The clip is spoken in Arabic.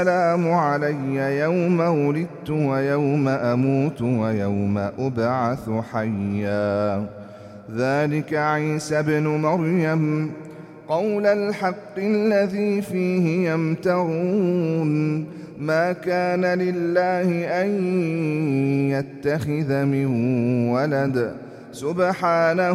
السلام علي يوم ولدت ويوم أموت ويوم أبعث حيا ذلك عيسى بن مريم قول الحق الذي فيه يمترون ما كان لله أن يتخذ من ولد سبحانه